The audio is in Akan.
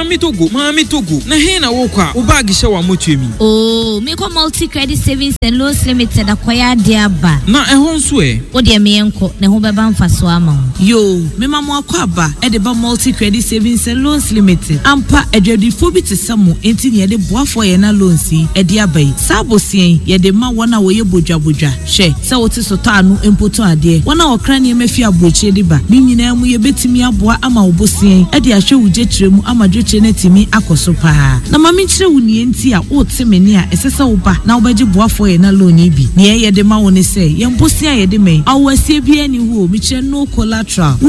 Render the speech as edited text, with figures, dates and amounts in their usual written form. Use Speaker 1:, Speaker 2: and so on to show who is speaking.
Speaker 1: Mami Togo. Na he na wo kwa, wo bag hye wa motuemi.
Speaker 2: Oh, me ko Multi Credit Savings and Loans Limited akwaya dia ba.
Speaker 1: Na ehon so
Speaker 2: Wo de me enko, na ho beba mfaso ama.
Speaker 3: Yo, me mama akwa ba, e de ba Multi Credit Savings and Loans Limited. Ampa edwadifo bi tesamo enti ne de boafo ye na loans yi e de abai. Sabosien ye de ma wona wo ye bodwabodwa. Hwe, se wo te so ta no empoto ade. Wona okra ne mefi abrochie de ba. Ni nyina mu ye betimi aboa ama wo bosien e de ahwe wo jetremu ama dwetire na timi akoso pa. Na mami kire wo nie enti a wo te me ne a esese wo ba na wo beje boafo ye na loan yi bi. Ne ye de ma wo ne se ye mbosia ye de me. Awo asie bi ani wo mi kire no collateral.